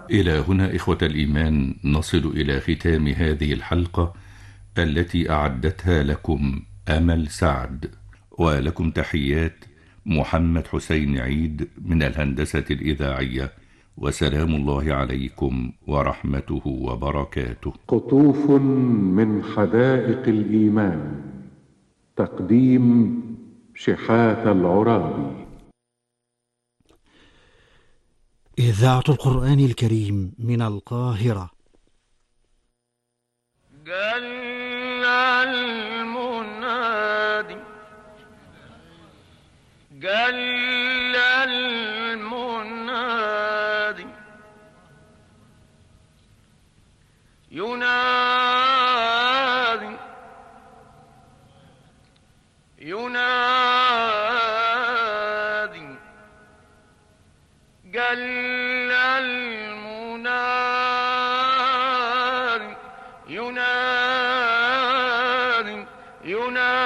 إلى هنا إخوة الإيمان نصل إلى ختام هذه الحلقة التي أعدتها لكم أمل سعد، ولكم تحيات محمد حسين عيد من الهندسة الإذاعية، وسلام الله عليكم ورحمته وبركاته. قطوف من حدائق الإيمان، تقديم شحات العرابي. إذاعة القرآن الكريم من القاهرة. جل المنادي، جل المنادي، ينادي ينادي، جل المنادي، ينادي ينادي.